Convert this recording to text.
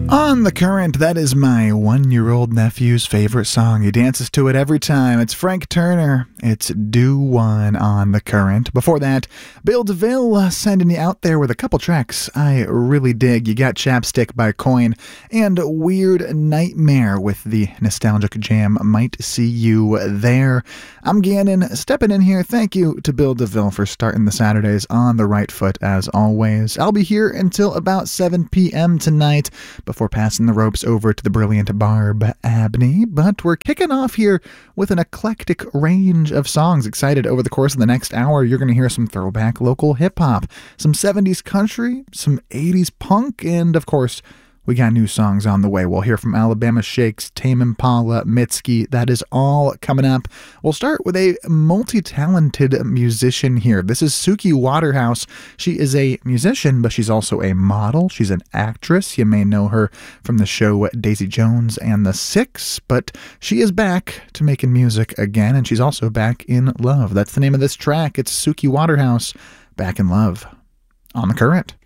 On the Current, that is my one-year-old nephew's favorite song. He dances to it every time. It's Frank Turner. It's Do One on the Current. Before that, Bill DeVille sending you out there with a couple tracks I really dig. You got Chapstick by Coin and Weird Nightmare with the nostalgic jam Might See You There. I'm Gannon, stepping in here. Thank you to Bill DeVille for starting the Saturdays on the right foot as always. I'll be here until about 7 p.m. tonight before passing the ropes over to the brilliant Barb Abney. But we're kicking off here with an eclectic range of songs. Excited over the course of the next hour, you're going to hear some throwback local hip-hop, some 70s country, some 80s punk, and of course, we got new songs on the way. We'll hear from Alabama Shakes, Tame Impala, Mitski. That is all coming up. We'll start with a multi-talented musician here. This is Suki Waterhouse. She is a musician, but she's also a model. She's an actress. You may know her from the show Daisy Jones and the Six, but she is back to making music again, and she's also back in love. That's the name of this track. It's Suki Waterhouse, Back in Love, on the Current.